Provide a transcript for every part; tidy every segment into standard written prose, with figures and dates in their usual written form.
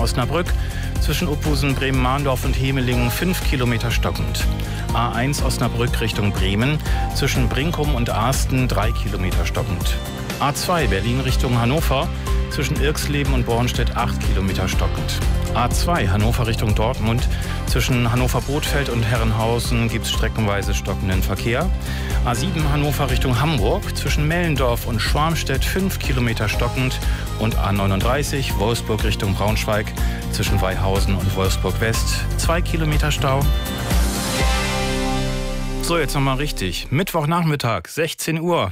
Osnabrück. Zwischen Uphusen, Bremen-Mahndorf und Hemelingen 5 Kilometer stockend. A1 Osnabrück Richtung Bremen. Zwischen Brinkum und Asten 3 Kilometer stockend. A2 Berlin Richtung Hannover. Zwischen Irxleben und Bornstedt 8 Kilometer stockend. A2 Hannover Richtung Dortmund. Zwischen Hannover-Bothfeld und Herrenhausen gibt es streckenweise stockenden Verkehr. A7 Hannover Richtung Hamburg. Zwischen Mellendorf und Schwarmstedt 5 Kilometer stockend. Und A39 Wolfsburg Richtung Braunschweig. Zwischen Weihausen und Wolfsburg-West 2 Kilometer Stau. So, jetzt nochmal richtig. Mittwochnachmittag, 16 Uhr.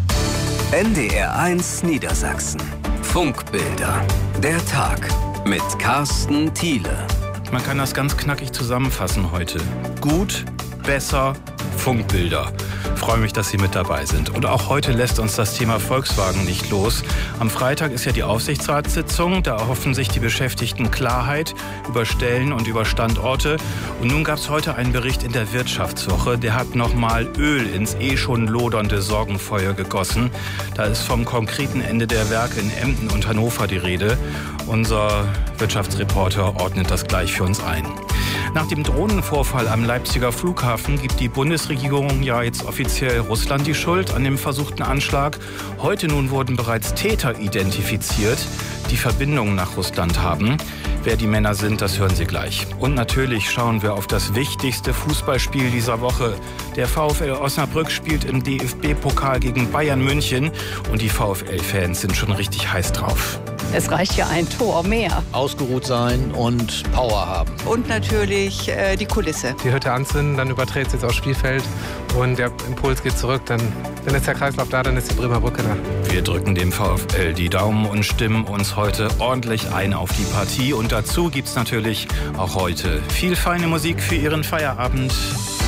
NDR1 Niedersachsen. Funkbilder. Der Tag mit Carsten Thiele. Man kann das ganz knackig zusammenfassen heute. Gut, besser, Funkbilder. Ich freue mich, dass Sie mit dabei sind. Und auch heute lässt uns das Thema Volkswagen nicht los. Am Freitag ist ja die Aufsichtsratssitzung. Da erhoffen sich die Beschäftigten Klarheit über Stellen und über Standorte. Und nun gab es heute einen Bericht in der Wirtschaftswoche. Der hat nochmal Öl ins schon lodernde Sorgenfeuer gegossen. Da ist vom konkreten Ende der Werke in Emden und Hannover die Rede. Unser Wirtschaftsreporter ordnet das gleich für uns ein. Nach dem Drohnenvorfall am Leipziger Flughafen gibt die Bundesregierung ja jetzt offiziell Russland die Schuld an dem versuchten Anschlag. Heute nun wurden bereits Täter identifiziert, die Verbindungen nach Russland haben. Wer die Männer sind, das hören Sie gleich. Und natürlich schauen wir auf das wichtigste Fußballspiel dieser Woche. Der VfL Osnabrück spielt im DFB-Pokal gegen Bayern München und die VfL-Fans sind schon richtig heiß drauf. Es reicht ja ein Tor mehr. Ausgeruht sein und Power haben. Und natürlich die Kulisse. Die Hütte anzünden, dann überträgt es jetzt aufs Spielfeld und der Impuls geht zurück. Dann ist der Kreislauf da, dann ist die Bremer Brücke da. Wir drücken dem VfL die Daumen und stimmen uns heute ordentlich ein auf die Partie. Und dazu gibt's natürlich auch heute viel feine Musik für Ihren Feierabend.